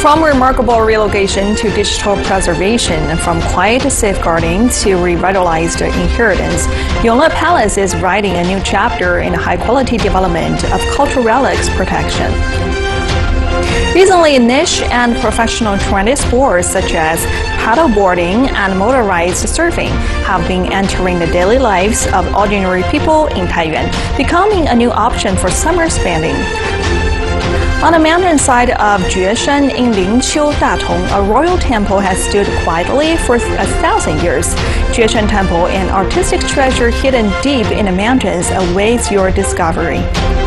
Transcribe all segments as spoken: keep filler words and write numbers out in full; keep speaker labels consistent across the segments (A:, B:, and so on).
A: From remarkable relocation to digital preservation, from quiet safeguarding to revitalized inheritance, Yongle Palace is writing a new chapter in high-quality development of cultural relics protection. Recently, niche and professional trendy sports such as paddleboarding and motorized surfing have been entering the daily lives of ordinary people in Taiyuan, becoming a new option for summer spending. On the mountainside of Jueshan in Lingqiu, Datong, a royal temple has stood quietly for a thousand years. Jueshan Temple, an artistic treasure hidden deep in the mountains, awaits your discovery.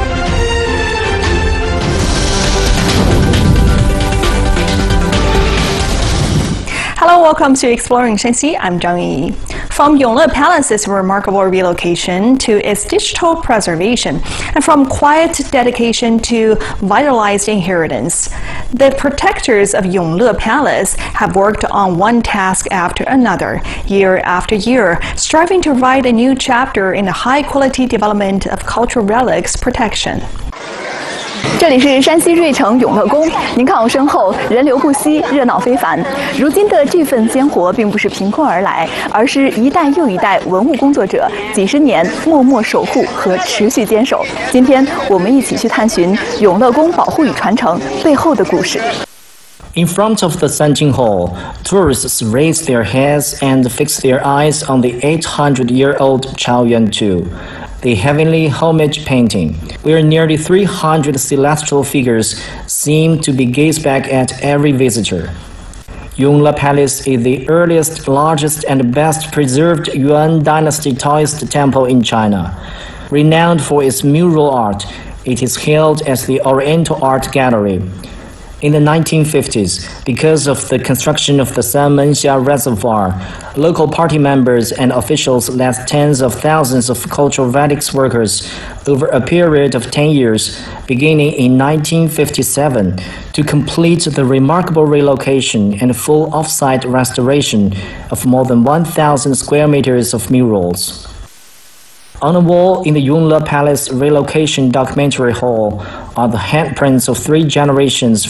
A: Hello, welcome to Exploring Shanxi. I'm Zhang Yi. From Yongle Palace's remarkable relocation to its digital preservation, and from quiet dedication to vitalized inheritance, the protectors of Yongle Palace have worked on one task after another, year after year, striving to write a new chapter in the high-quality development of cultural relics protection.
B: 这里是山西芮城永乐宫，您看我身后人流不息，热闹非凡。如今的这份鲜活并不是凭空而来，而是一代又一代文物工作者几十年默默守护和持续坚守。今天我们一起去探寻永乐宫保护与传承背后的故事。
C: In front of the Sanjing Hall, tourists raise their heads and fix their eyes on the eight hundred year old Chaoyuan two, the heavenly homage painting, where nearly three hundred celestial figures seem to be gazed back at every visitor. Yongle Palace is the earliest, largest, and best preserved Yuan Dynasty Taoist temple in China. Renowned for its mural art, it is held as the Oriental Art Gallery. In the nineteen fifties, because of the construction of the Sanmenxia Reservoir, local party members and officials led tens of thousands of cultural relics workers over a period of ten years, beginning in nineteen fifty-seven, to complete the remarkable relocation and full off-site restoration of more than one thousand square meters of murals. On the wall in the Yongle Palace Relocation Documentary Hall are the handprints of three generations